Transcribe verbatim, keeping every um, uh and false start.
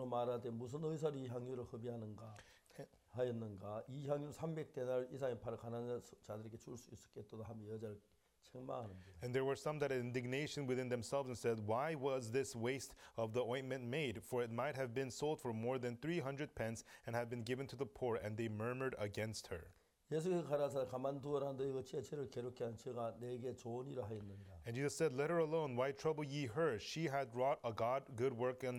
말하되 무슨 의사로 이 향유를 허비하는가 하였는가 이 향유 삼백 데나리 이상의 팔아 가난한 자들에게 줄 수 있었겠도다 하며 여자를 책망하는데. And there were some that had indignation within themselves and said, Why was this waste of the ointment made? For it might have been sold for more than three hundred pence and have been given to the poor. And they murmured against her. 예수께서 가라사 가만두어라 너희가 지체를 괴롭게 한 저가 내게 좋은 일을 하였느니라. And Jesus said, Let her alone. Why trouble ye her? She had wrought a God good work in